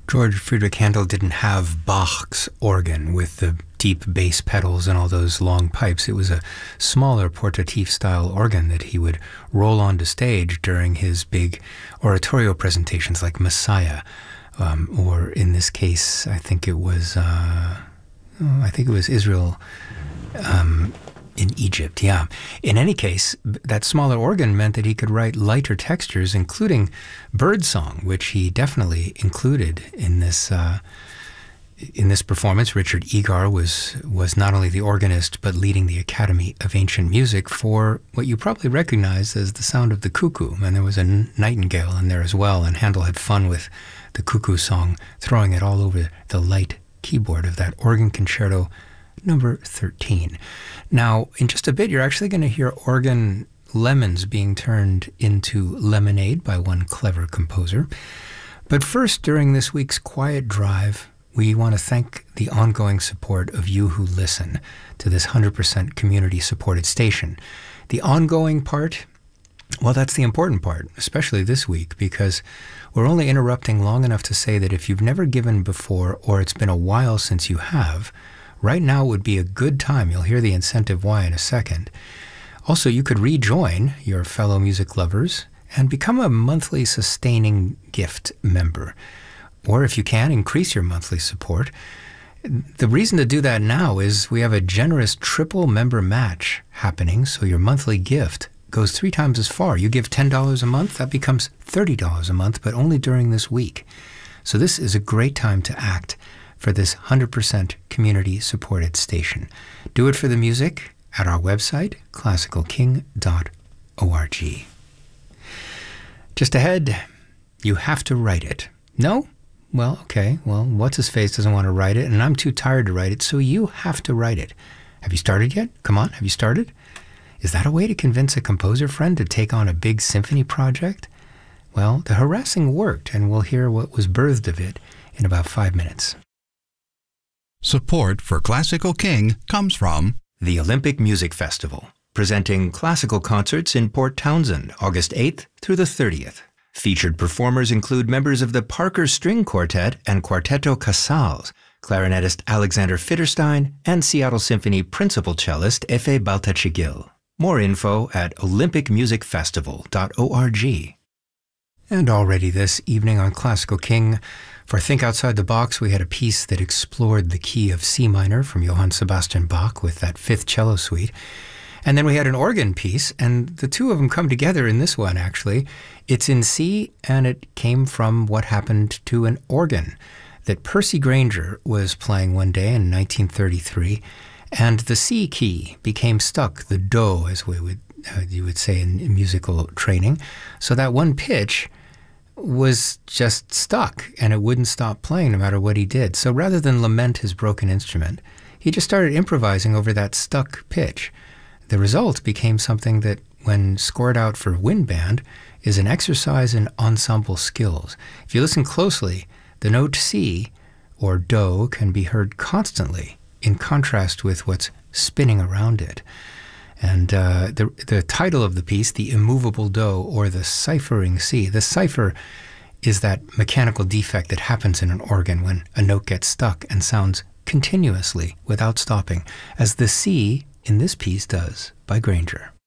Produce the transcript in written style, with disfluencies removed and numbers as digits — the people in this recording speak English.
George Friedrich Handel didn't have Bach's organ with the deep bass pedals and all those long pipes. It was a smaller portatif-style organ that he would roll onto stage during his big oratorio presentations like Messiah, or in this case, I think it was Israel in Egypt, yeah. In any case, that smaller organ meant that he could write lighter textures, including birdsong, which he definitely included in this performance. Richard Egar was not only the organist, but leading the Academy of Ancient Music for what you probably recognize as the sound of the cuckoo. And there was a nightingale in there as well, and Handel had fun with the cuckoo song, throwing it all over the light keyboard of that organ concerto number 13. Now, in just a bit, you're actually going to hear organ lemons being turned into lemonade by one clever composer. But first, during this week's Quiet Drive, we want to thank the ongoing support of you who listen to this 100% community-supported station. The ongoing part, well, that's the important part, especially this week, because we're only interrupting long enough to say that if you've never given before, or it's been a while since you have, right now would be a good time. You'll hear the incentive why in a second. Also, you could rejoin your fellow music lovers and become a monthly sustaining gift member. Or if you can, increase your monthly support. The reason to do that now is we have a generous triple member match happening, so your monthly gift goes 3 times as far. You give $10 a month, that becomes $30 a month, but only during this week. So this is a great time to act for this 100% community-supported station. Do it for the music at our website, classicalking.org. Just ahead, you have to write it. No? Well, okay. Well, What's-His-Face doesn't want to write it, and I'm too tired to write it, so you have to write it. Have you started yet? Come on, have you started? Is that a way to convince a composer friend to take on a big symphony project? Well, the harassing worked, and we'll hear what was birthed of it in about 5 minutes. Support for Classical King comes from the Olympic Music Festival, presenting classical concerts in Port Townsend, August 8th through the 30th. Featured performers include members of the Parker String Quartet and Quartetto Casals, clarinetist Alexander Fitterstein, and Seattle Symphony principal cellist Efe Baltachigil. More info at olympicmusicfestival.org. And already this evening on Classical King, for Think Outside the Box, we had a piece that explored the key of C minor from Johann Sebastian Bach with that 5th cello suite. And then we had an organ piece, and the two of them come together in this one, actually. It's in C, and it came from what happened to an organ that Percy Grainger was playing one day in 1933, and the C key became stuck, the do, as you would say in musical training. So that one pitch was just stuck, and it wouldn't stop playing no matter what he did. So rather than lament his broken instrument, he just started improvising over that stuck pitch. The result became something that, when scored out for wind band, is an exercise in ensemble skills. If you listen closely, the note C, or do, can be heard constantly, in contrast with what's spinning around it. And the title of the piece, The Immovable Do, or The Ciphering C. The cipher is that mechanical defect that happens in an organ when a note gets stuck and sounds continuously without stopping, as the C in this piece does by Grainger.